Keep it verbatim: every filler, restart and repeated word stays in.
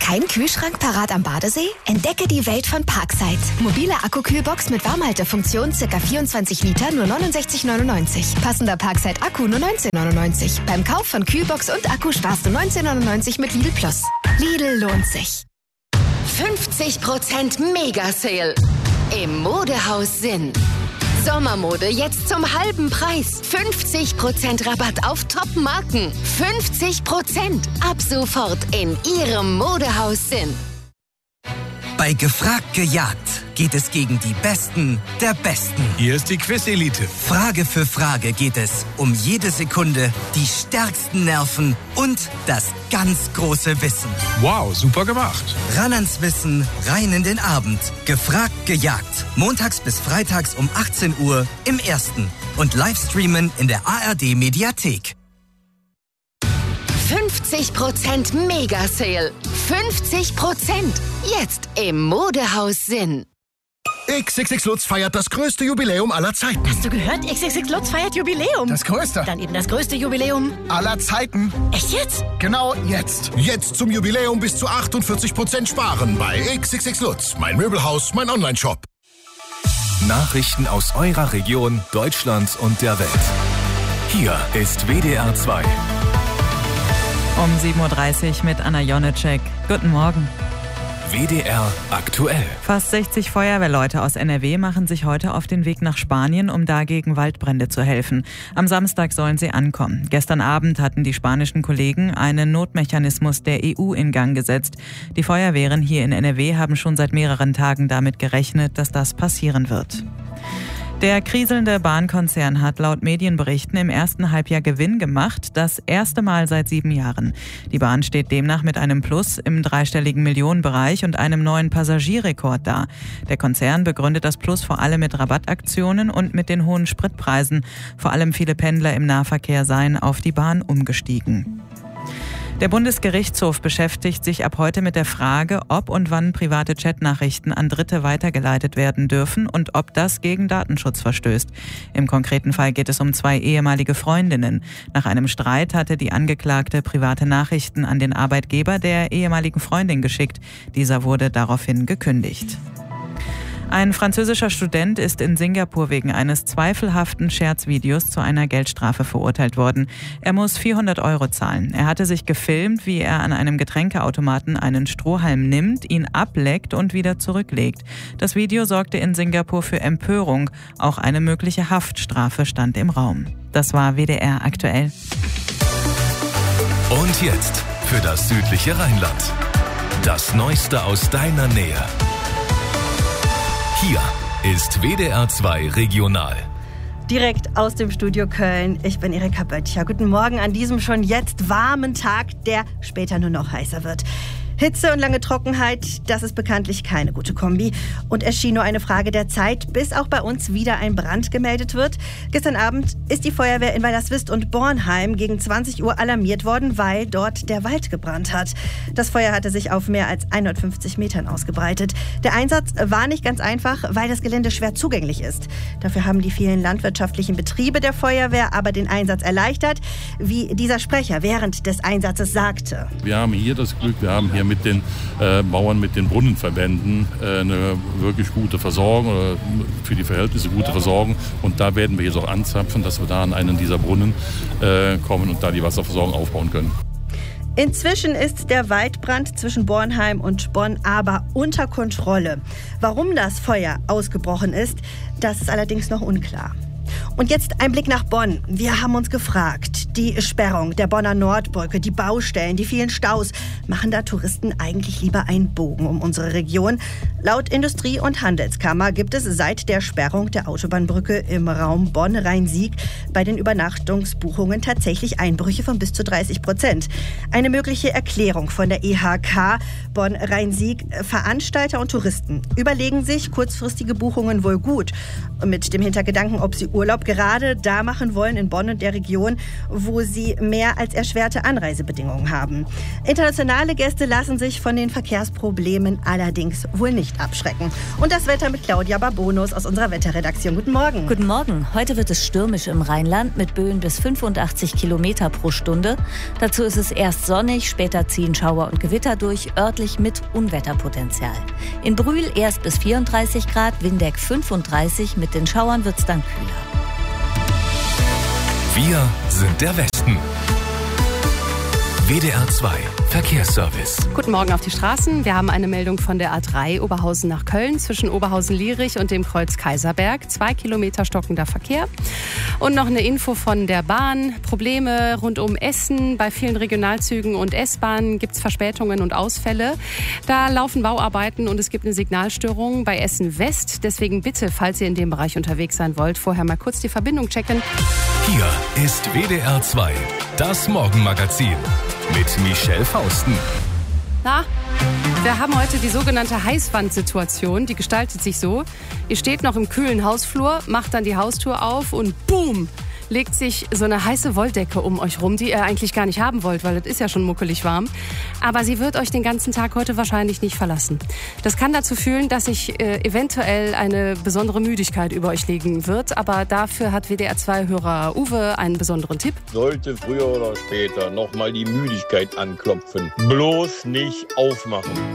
Kein Kühlschrank parat am Badesee? Entdecke die Welt von Parkside. Mobile Akkukühlbox mit Warmhaltefunktion, ca. vierundzwanzig Liter, nur neunundsechzig neunundneunzig. Passender Parkside-Akku nur neunzehn neunundneunzig. Beim Kauf von Kühlbox und Akku sparst du neunzehn neunundneunzig mit Lidl Plus. Lidl lohnt sich. fünfzig Prozent Mega-Sale im Modehaus Sinn. Sommermode jetzt zum halben Preis. fünfzig Prozent Rabatt auf Top-Marken. fünfzig Prozent ab sofort in Ihrem Modehaus Sinn. Bei Gefragt gejagt geht es gegen die Besten der Besten. Hier ist die Quiz-Elite. Frage für Frage geht es um jede Sekunde, die stärksten Nerven und das ganz große Wissen. Wow, super gemacht. Ran ans Wissen, rein in den Abend. Gefragt gejagt. Montags bis freitags um achtzehn Uhr im Ersten. Und Livestreamen in der A R D-Mediathek. fünfzig Prozent Mega-Sale. fünfzig Prozent. Jetzt im Modehaus Sinn. X X X Lutz feiert das größte Jubiläum aller Zeiten. Hast du gehört? X X X Lutz feiert Jubiläum. Das größte? Dann eben das größte Jubiläum aller Zeiten. Echt jetzt? Genau jetzt. Jetzt zum Jubiläum bis zu achtundvierzig Prozent sparen bei X X X Lutz. Mein Möbelhaus, mein Onlineshop. Nachrichten aus eurer Region, Deutschland und der Welt. Hier ist W D R zwei. Um sieben Uhr dreißig mit Anna Jonitschek. Guten Morgen. W D R aktuell. Fast sechzig Feuerwehrleute aus N R W machen sich heute auf den Weg nach Spanien, um da gegen Waldbrände zu helfen. Am Samstag sollen sie ankommen. Gestern Abend hatten die spanischen Kollegen einen Notmechanismus der E U in Gang gesetzt. Die Feuerwehren hier in N R W haben schon seit mehreren Tagen damit gerechnet, dass das passieren wird. Der kriselnde Bahnkonzern hat laut Medienberichten im ersten Halbjahr Gewinn gemacht, das erste Mal seit sieben Jahren. Die Bahn steht demnach mit einem Plus im dreistelligen Millionenbereich und einem neuen Passagierrekord da. Der Konzern begründet das Plus vor allem mit Rabattaktionen und mit den hohen Spritpreisen. Vor allem viele Pendler im Nahverkehr seien auf die Bahn umgestiegen. Der Bundesgerichtshof beschäftigt sich ab heute mit der Frage, ob und wann private Chatnachrichten an Dritte weitergeleitet werden dürfen und ob das gegen Datenschutz verstößt. Im konkreten Fall geht es um zwei ehemalige Freundinnen. Nach einem Streit hatte die Angeklagte private Nachrichten an den Arbeitgeber der ehemaligen Freundin geschickt. Dieser wurde daraufhin gekündigt. Ein französischer Student ist in Singapur wegen eines zweifelhaften Scherzvideos zu einer Geldstrafe verurteilt worden. Er muss vierhundert Euro zahlen. Er hatte sich gefilmt, wie er an einem Getränkeautomaten einen Strohhalm nimmt, ihn ableckt und wieder zurücklegt. Das Video sorgte in Singapur für Empörung. Auch eine mögliche Haftstrafe stand im Raum. Das war W D R aktuell. Und jetzt für das südliche Rheinland. Das Neueste aus deiner Nähe. Hier ist W D R zwei Regional. Direkt aus dem Studio Köln. Ich bin Erika Böttcher. Guten Morgen an diesem schon jetzt warmen Tag, der später nur noch heißer wird. Hitze und lange Trockenheit, das ist bekanntlich keine gute Kombi. Und es schien nur eine Frage der Zeit, bis auch bei uns wieder ein Brand gemeldet wird. Gestern Abend ist die Feuerwehr in Weilerswist und Bornheim gegen zwanzig Uhr alarmiert worden, weil dort der Wald gebrannt hat. Das Feuer hatte sich auf mehr als hundertfünfzig Metern ausgebreitet. Der Einsatz war nicht ganz einfach, weil das Gelände schwer zugänglich ist. Dafür haben die vielen landwirtschaftlichen Betriebe der Feuerwehr aber den Einsatz erleichtert, wie dieser Sprecher während des Einsatzes sagte. Wir haben hier das Glück, wir haben hier mit den äh, Bauern, mit den Brunnenverbänden äh, eine wirklich gute Versorgung oder für die Verhältnisse gute Versorgung. Und da werden wir jetzt auch anzapfen, dass wir da an einen dieser Brunnen äh, kommen und da die Wasserversorgung aufbauen können. Inzwischen ist der Waldbrand zwischen Bornheim und Bonn aber unter Kontrolle. Warum das Feuer ausgebrochen ist, das ist allerdings noch unklar. Und jetzt ein Blick nach Bonn. Wir haben uns gefragt, die Sperrung der Bonner Nordbrücke, die Baustellen, die vielen Staus, machen da Touristen eigentlich lieber einen Bogen um unsere Region? Laut Industrie- und Handelskammer gibt es seit der Sperrung der Autobahnbrücke im Raum Bonn-Rhein-Sieg bei den Übernachtungsbuchungen tatsächlich Einbrüche von bis zu dreißig Prozent. Eine mögliche Erklärung von der E H K Bonn-Rhein-Sieg: Veranstalter und Touristen überlegen sich kurzfristige Buchungen wohl gut, mit dem Hintergedanken, ob sie Urlaub gerade da machen wollen in Bonn und der Region, wo sie mehr als erschwerte Anreisebedingungen haben. Internationale Gäste lassen sich von den Verkehrsproblemen allerdings wohl nicht abschrecken. Und das Wetter mit Claudia Babonus aus unserer Wetterredaktion. Guten Morgen. Guten Morgen. Heute wird es stürmisch im Rheinland mit Böen bis fünfundachtzig Kilometer pro Stunde. Dazu ist es erst sonnig, später ziehen Schauer und Gewitter durch, örtlich mit Unwetterpotenzial. In Brühl erst bis vierunddreißig Grad, Windeck fünfunddreißig, mit den Schauern wird es dann kühler. Wir sind der Westen. W D R zwei Verkehrsservice. Guten Morgen auf die Straßen. Wir haben eine Meldung von der A drei Oberhausen nach Köln zwischen Oberhausen-Lierich und dem Kreuz Kaiserberg. Zwei Kilometer stockender Verkehr. Und noch eine Info von der Bahn. Probleme rund um Essen. Bei vielen Regionalzügen und S-Bahnen gibt es Verspätungen und Ausfälle. Da laufen Bauarbeiten und es gibt eine Signalstörung bei Essen West. Deswegen bitte, falls ihr in dem Bereich unterwegs sein wollt, vorher mal kurz die Verbindung checken. Hier ist W D R zwei, das Morgenmagazin mit Michelle Fausten. Na, wir haben heute die sogenannte Heißwandsituation. Die gestaltet sich so: Ihr steht noch im kühlen Hausflur, macht dann die Haustür auf und boom, legt sich so eine heiße Wolldecke um euch rum, die ihr eigentlich gar nicht haben wollt, weil es ist ja schon muckelig warm. Aber sie wird euch den ganzen Tag heute wahrscheinlich nicht verlassen. Das kann dazu führen, dass sich äh, eventuell eine besondere Müdigkeit über euch legen wird. Aber dafür hat W D R zwei Hörer Uwe einen besonderen Tipp. Sollte früher oder später nochmal die Müdigkeit anklopfen, bloß nicht aufmachen.